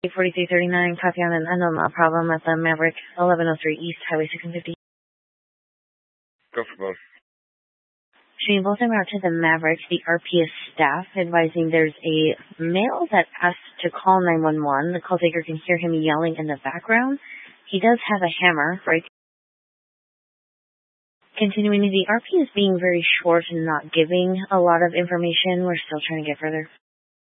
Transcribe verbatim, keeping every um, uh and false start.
forty-three thirty-nine, copy on an unknown lot problem at the Maverick, eleven oh three East Highway six fifty. Go for both. Showing both en route to the Maverick, the R P S staff advising there's a male that asked to call nine one one. The call taker can hear him yelling in the background. He does have a hammer, right? Continuing, the R P is being very short and not giving a lot of information. We're still trying to get further.